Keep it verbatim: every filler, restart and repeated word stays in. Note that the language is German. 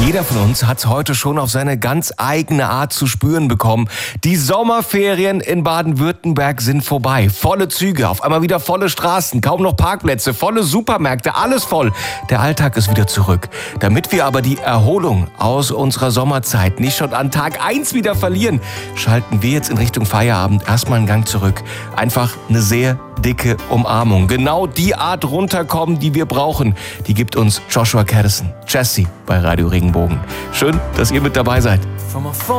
Jeder von uns hat es heute schon auf seine ganz eigene Art zu spüren bekommen. Die Sommerferien in Baden-Württemberg sind vorbei. Volle Züge, auf einmal wieder volle Straßen, kaum noch Parkplätze, volle Supermärkte, alles voll. Der Alltag ist wieder zurück. Damit wir aber die Erholung aus unserer Sommerzeit nicht schon an Tag eins wieder verlieren, schalten wir jetzt in Richtung Feierabend erstmal einen Gang zurück. Einfach eine sehr dicke Umarmung. Genau die Art runterkommen, die wir brauchen, die gibt uns Joshua Caddison, Jesse bei Radio Regenbogen. Schön, dass ihr mit dabei seid.